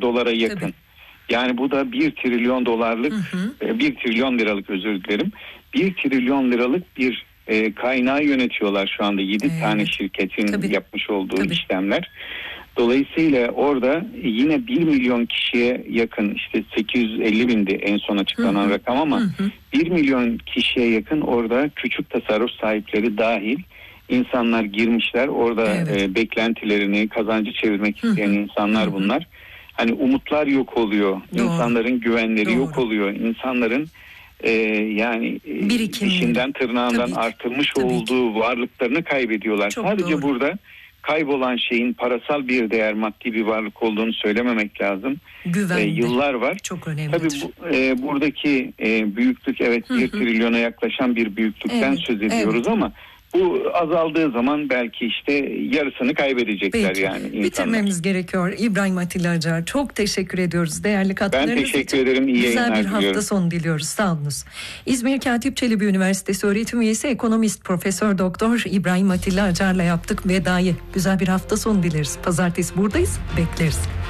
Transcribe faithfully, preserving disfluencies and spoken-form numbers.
milyar dolara yakın. Tabii. Yani bu da bir trilyon dolarlık, hı hı. bir trilyon liralık özür dilerim. Bir trilyon liralık bir e, kaynağı yönetiyorlar şu anda yedi evet. tane şirketin Tabii. yapmış olduğu Tabii. işlemler. Dolayısıyla orada yine bir milyon kişiye yakın, işte sekiz yüz elli bindi en son açıklanan hı hı. rakam ama hı hı. bir milyon kişiye yakın orada küçük tasarruf sahipleri dahil insanlar girmişler. Orada evet. e, beklentilerini, kazancı çevirmek isteyen hı hı. insanlar hı hı. bunlar. Hani umutlar yok oluyor. Doğru. İnsanların güvenleri Doğru. yok oluyor. İnsanların e, yani e, dişinden tırnağından artırmış Tabii olduğu ki. varlıklarını kaybediyorlar. Çok Sadece doğru. burada kaybolan şeyin parasal bir değer, maddi bir varlık olduğunu söylememek lazım. E, yıllar var. Çok önemlidir. Tabii bu, e, buradaki e, büyüklük evet bir trilyona yaklaşan bir büyüklükten evet, söz ediyoruz evet. ama bu azaldığı zaman belki işte yarısını kaybedecekler Peki. yani insanlar. Bitirmemiz gerekiyor. İbrahim Atilla Acar, çok teşekkür ediyoruz değerli katkılarınız için. Ben teşekkür için. ederim. İyi Güzel bir diliyorum. hafta sonu diliyoruz. Sağ olunuz. İzmir Katip Çelebi Üniversitesi öğretim üyesi ekonomist Profesör Doktor İbrahim Atilla Acar'la yaptık vedayı. Güzel bir hafta sonu dileriz. Pazartesi buradayız. Bekleriz.